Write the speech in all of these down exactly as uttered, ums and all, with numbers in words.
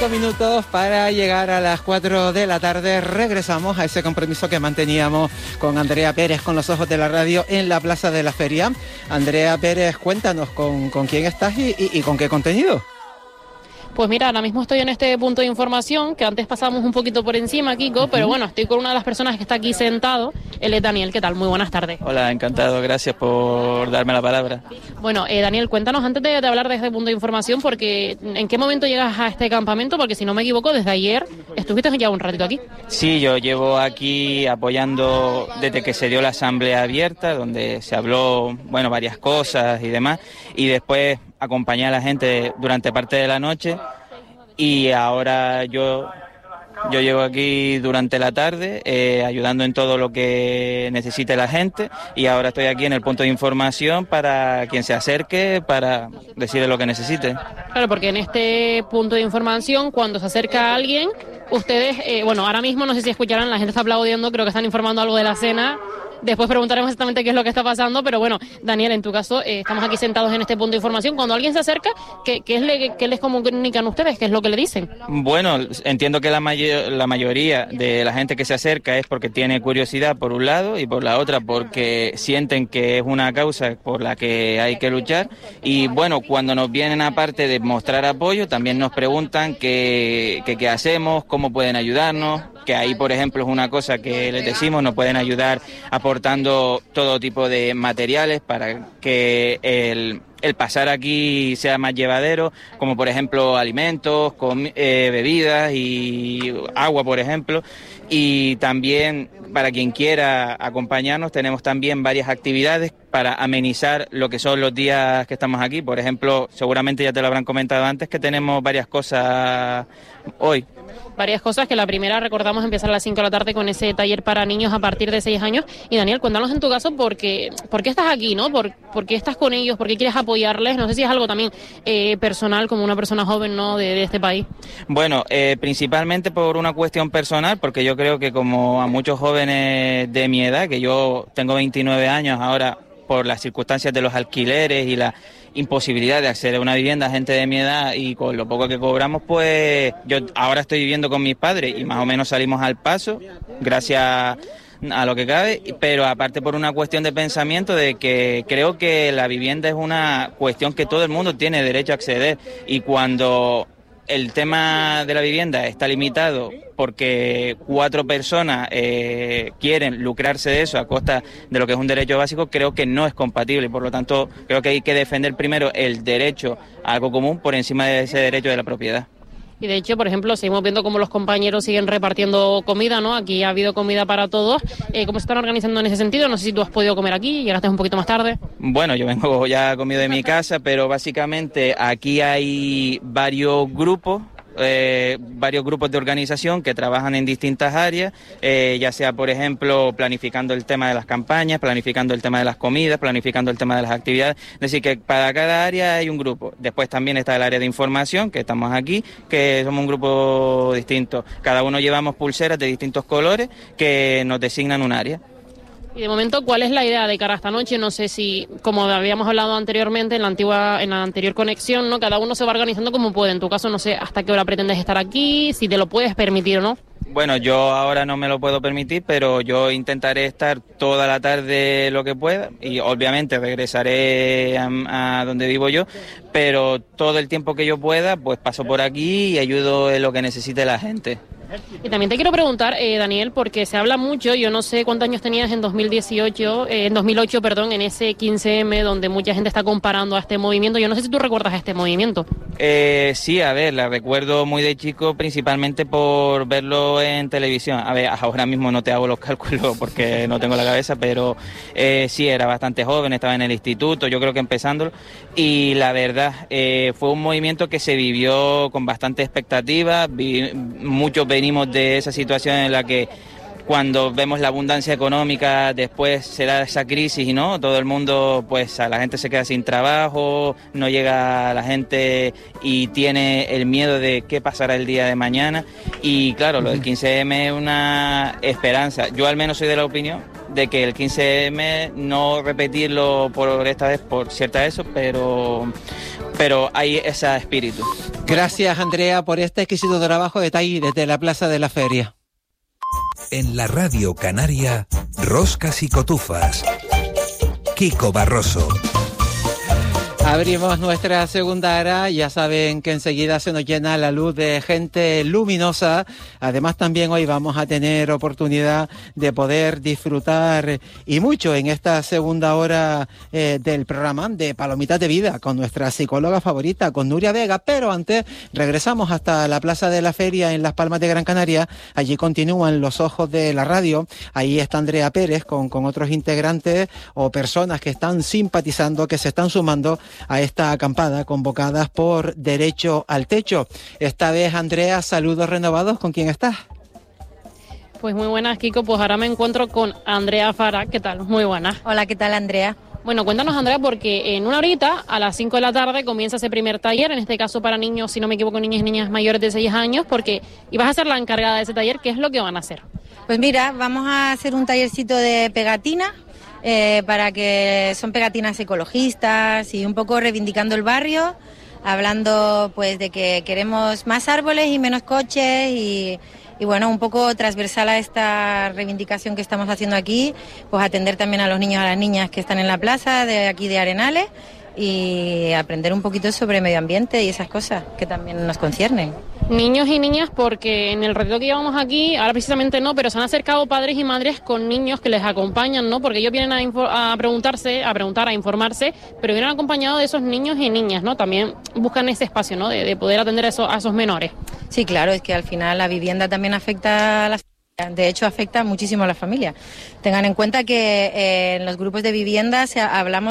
Cinco minutos para llegar a las cuatro de la tarde. Regresamos a ese compromiso que manteníamos con Andrea Pérez, con los ojos de la radio, en la Plaza de la Feria. Andrea Pérez, cuéntanos con, con quién estás y, y, y con qué contenido. Pues mira, ahora mismo estoy en este punto de información, que antes pasamos un poquito por encima, Kiko, uh-huh. pero bueno, estoy con una de las personas que está aquí sentado. Él es Daniel. ¿Qué tal? Muy buenas tardes. Hola, encantado, gracias por darme la palabra. Bueno, eh, Daniel, cuéntanos antes de, de hablar de este punto de información, porque ¿en qué momento llegas a este campamento? Porque si no me equivoco, desde ayer estuviste ya un ratito aquí. Sí, yo llevo aquí apoyando desde que se dio la asamblea abierta, donde se habló, bueno, varias cosas y demás, y después acompañé a la gente durante parte de la noche. Y ahora yo, yo llego aquí durante la tarde, eh, ayudando en todo lo que necesite la gente, y ahora estoy aquí en el punto de información para quien se acerque, para decirle lo que necesite. Claro, porque en este punto de información, cuando se acerca a alguien, ustedes, eh, bueno, ahora mismo no sé si escucharán, la gente está aplaudiendo, creo que están informando algo de la cena. Después preguntaremos exactamente qué es lo que está pasando, pero bueno, Daniel, en tu caso, eh, estamos aquí sentados en este punto de información. Cuando alguien se acerca, ¿qué, qué, es le, qué les comunican ustedes? ¿Qué es lo que le dicen? Bueno, entiendo que la, may- la mayoría de la gente que se acerca es porque tiene curiosidad por un lado y por la otra porque sienten que es una causa por la que hay que luchar. Y bueno, cuando nos vienen aparte de mostrar apoyo, también nos preguntan qué, qué, qué hacemos, cómo pueden ayudarnos, que ahí, por ejemplo, es una cosa que les decimos, nos pueden ayudar aportando todo tipo de materiales para que el, el pasar aquí sea más llevadero, como por ejemplo alimentos, com- eh, bebidas y agua, por ejemplo. Y también, para quien quiera acompañarnos, tenemos también varias actividades para amenizar lo que son los días que estamos aquí. Por ejemplo, seguramente ya te lo habrán comentado antes, que tenemos varias cosas hoy. Varias cosas, que la primera, recordamos, empezar a las cinco de la tarde con ese taller para niños a partir de seis años. Y Daniel, cuéntanos en tu caso por qué, por qué estás aquí, ¿no? Por, por qué estás con ellos, por qué quieres apoyarles. No sé si es algo también eh, personal, como una persona joven, ¿no?, de, de este país. Bueno, eh, principalmente por una cuestión personal, porque yo creo que como a muchos jóvenes de mi edad, que yo tengo veintinueve años ahora, por las circunstancias de los alquileres y la imposibilidad de acceder a una vivienda a gente de mi edad y con lo poco que cobramos, pues yo ahora estoy viviendo con mis padres y más o menos salimos al paso, gracias a lo que cabe, pero aparte por una cuestión de pensamiento de que creo que la vivienda es una cuestión que todo el mundo tiene derecho a acceder, y cuando el tema de la vivienda está limitado porque cuatro personas eh, quieren lucrarse de eso a costa de lo que es un derecho básico, creo que no es compatible, y por lo tanto creo que hay que defender primero el derecho a algo común por encima de ese derecho de la propiedad. Y de hecho, por ejemplo, seguimos viendo cómo los compañeros siguen repartiendo comida, ¿no? Aquí ha habido comida para todos. Eh, ¿Cómo se están organizando en ese sentido? No sé si tú has podido comer aquí, llegaste un poquito más tarde. Bueno, yo vengo ya comido de mi casa, pero básicamente aquí hay varios grupos. Eh, varios grupos de organización que trabajan en distintas áreas, eh, ya sea, por ejemplo, planificando el tema de las campañas, planificando el tema de las comidas, planificando el tema de las actividades. Es decir, que para cada área hay un grupo. Después también está el área de información, que estamos aquí, que somos un grupo distinto. Cada uno llevamos pulseras de distintos colores que nos designan un área. Y de momento, ¿cuál es la idea de cara a esta noche? No sé si, como habíamos hablado anteriormente en la antigua, en la anterior conexión, ¿no? Cada uno se va organizando como puede. En tu caso, no sé hasta qué hora pretendes estar aquí, si te lo puedes permitir o no. Bueno, yo ahora no me lo puedo permitir, pero yo intentaré estar toda la tarde lo que pueda, y obviamente regresaré a, a donde vivo yo, pero todo el tiempo que yo pueda, pues paso por aquí y ayudo en lo que necesite la gente. Y también te quiero preguntar, eh, Daniel, porque se habla mucho, yo no sé cuántos años tenías en dos mil dieciocho, eh, en dos mil ocho, perdón, en ese quince eme, donde mucha gente está comparando a este movimiento. Yo no sé si tú recuerdas a este movimiento. Eh, sí, a ver, la recuerdo muy de chico, principalmente por verlo en televisión. A ver, ahora mismo no te hago los cálculos porque no tengo la cabeza, pero eh, sí, era bastante joven, estaba en el instituto, yo creo que empezándolo, y la verdad, eh, fue un movimiento que se vivió con bastante expectativa. Vi, muchos venimos de esa situación en la que cuando vemos la abundancia económica, después se da esa crisis y no, todo el mundo, pues a la gente se queda sin trabajo, no llega la gente y tiene el miedo de qué pasará el día de mañana. Y claro, lo del quince eme es una esperanza. Yo al menos soy de la opinión de que el quince eme, no repetirlo por esta vez por cierta eso, pero pero hay ese espíritu. Gracias, Andrea, por este exquisito trabajo de ahí desde la Plaza de la Feria. En la Radio Canaria, Roscas y Cotufas. Kiko Barroso. Abrimos nuestra segunda hora, ya saben que enseguida se nos llena la luz de gente luminosa. Además también hoy vamos a tener oportunidad de poder disfrutar y mucho en esta segunda hora eh, del programa de Palomitas de Vida con nuestra psicóloga favorita, con Nuria Vega. Pero antes regresamos hasta la Plaza de la Feria en Las Palmas de Gran Canaria. Allí continúan los ojos de la radio. Ahí está Andrea Pérez con, con otros integrantes o personas que están simpatizando, que se están sumando a esta acampada convocadas por Derecho al Techo. Esta vez, Andrea, saludos renovados. ¿Con quién estás? Pues muy buenas, Kiko. Pues ahora me encuentro con Andrea Fara. ¿Qué tal? Muy buenas. Hola, ¿qué tal, Andrea? Bueno, cuéntanos, Andrea, porque en una horita, a las cinco de la tarde, comienza ese primer taller, en este caso para niños, si no me equivoco, niñas y niñas mayores de seis años, porque ibas a ser la encargada de ese taller. ¿Qué es lo que van a hacer? Pues mira, vamos a hacer un tallercito de pegatina, Eh, para que son pegatinas ecologistas y un poco reivindicando el barrio, hablando pues de que queremos más árboles y menos coches y, y bueno, un poco transversal a esta reivindicación que estamos haciendo aquí, pues atender también a los niños y a las niñas que están en la plaza de aquí de Arenales y aprender un poquito sobre medio ambiente y esas cosas que también nos conciernen. Niños y niñas, porque en el reto que llevamos aquí, ahora precisamente no, pero se han acercado padres y madres con niños que les acompañan, ¿no? Porque ellos vienen a, info- a preguntarse, a preguntar, a informarse, pero vienen acompañados de esos niños y niñas, ¿no? También buscan ese espacio, ¿no? De, de poder atender a, eso, a esos menores. Sí, claro, es que al final la vivienda también afecta a las familias. De hecho, afecta muchísimo a las familias. Tengan en cuenta que eh, en los grupos de vivienda se, hablamos...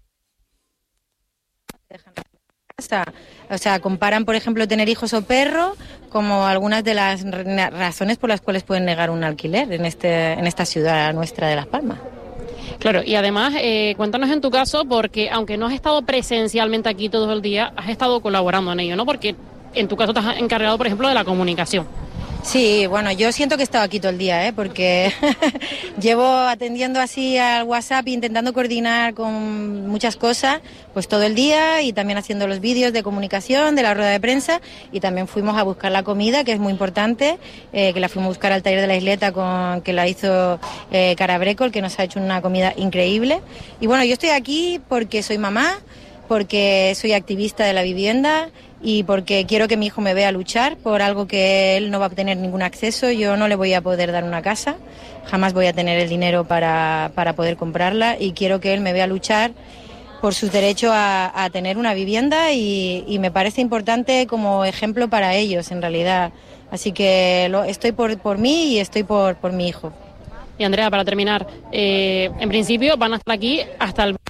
O sea, comparan, por ejemplo, tener hijos o perros como algunas de las razones por las cuales pueden negar un alquiler en este en esta ciudad nuestra de Las Palmas. Claro, y además, eh, cuéntanos en tu caso, porque aunque no has estado presencialmente aquí todo el día, has estado colaborando en ello, ¿no? Porque en tu caso te has encargado, por ejemplo, de la comunicación. Sí, bueno, yo siento que he estado aquí todo el día, ¿eh? Porque llevo atendiendo así al WhatsApp e intentando coordinar con muchas cosas, pues todo el día y también haciendo los vídeos de comunicación, de la rueda de prensa y también fuimos a buscar la comida, que es muy importante, eh, que la fuimos a buscar al taller de la isleta, con, que la hizo eh, Carabrecol, que nos ha hecho una comida increíble. Y bueno, yo estoy aquí porque soy mamá, porque soy activista de la vivienda y porque quiero que mi hijo me vea luchar por algo que él no va a tener ningún acceso. Yo no le voy a poder dar una casa, jamás voy a tener el dinero para, para poder comprarla y quiero que él me vea luchar por sus derechos a, a tener una vivienda y, y me parece importante como ejemplo para ellos en realidad. Así que lo, estoy por, por mí y estoy por, por mi hijo. Y Andrea, para terminar, eh, en principio van a estar aquí hasta el...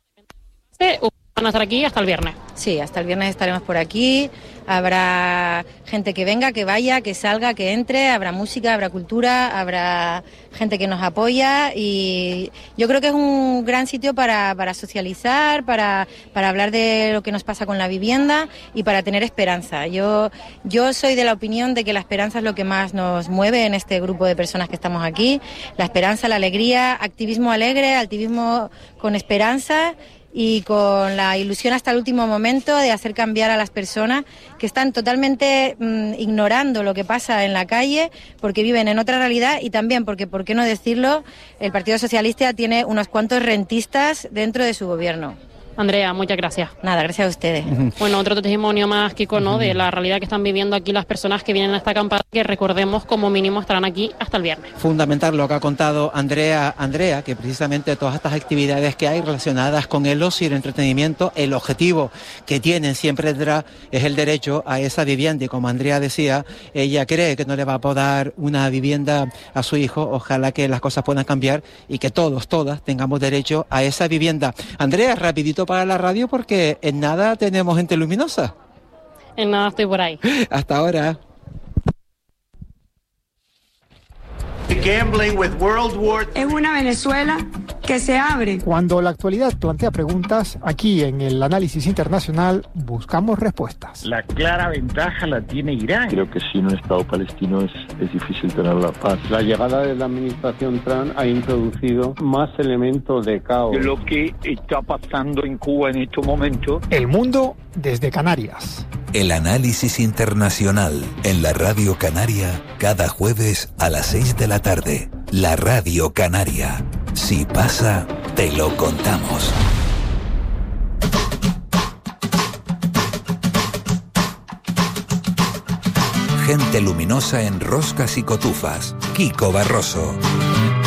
Van a estar aquí hasta el viernes. Sí, hasta el viernes estaremos por aquí. Habrá gente que venga, que vaya, que salga, que entre. Habrá música, habrá cultura, habrá gente que nos apoya. Y yo creo que es un gran sitio para, para socializar, para, para hablar de lo que nos pasa con la vivienda y para tener esperanza. Yo, yo soy de la opinión de que la esperanza es lo que más nos mueve en este grupo de personas que estamos aquí. La esperanza, la alegría, activismo alegre, activismo con esperanza y con la ilusión hasta el último momento de hacer cambiar a las personas que están totalmente mmm, ignorando lo que pasa en la calle porque viven en otra realidad y también porque, por qué no decirlo, el Partido Socialista tiene unos cuantos rentistas dentro de su gobierno. Andrea, muchas gracias. Nada, gracias a ustedes. Uh-huh. Bueno, otro testimonio más, Kiko, ¿no? Uh-huh. De la realidad que están viviendo aquí las personas que vienen a esta acampada, que recordemos como mínimo estarán aquí hasta el viernes. Fundamental lo que ha contado Andrea, Andrea, que precisamente todas estas actividades que hay relacionadas con el ocio y el entretenimiento, el objetivo que tienen siempre detrás es el derecho a esa vivienda. Y como Andrea decía, ella cree que no le va a poder dar una vivienda a su hijo. Ojalá que las cosas puedan cambiar y que todos, todas tengamos derecho a esa vivienda. Andrea, rapidito para la radio porque en nada tenemos gente luminosa. En nada estoy por ahí. Hasta ahora. En una Venezuela que se abre. Cuando la actualidad plantea preguntas, aquí en el Análisis Internacional buscamos respuestas. La clara ventaja la tiene Irán. Creo que sin un Estado palestino es, es difícil tener la paz. La llegada de la administración Trump ha introducido más elementos de caos. De lo que está pasando en Cuba en estos momentos. El mundo desde Canarias. El Análisis Internacional en la Radio Canaria, cada jueves a las seis de la tarde. La Radio Canaria. Si pasa, te lo contamos. Gente luminosa en Roscas y Cotufas. Kiko Barroso.